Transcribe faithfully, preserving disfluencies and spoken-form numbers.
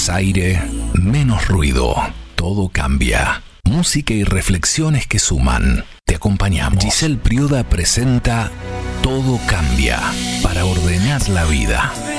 Más aire, menos ruido. Todo cambia. Música y reflexiones que suman. Te acompañamos. Giselle Prioda presenta Todo cambia para ordenar la vida.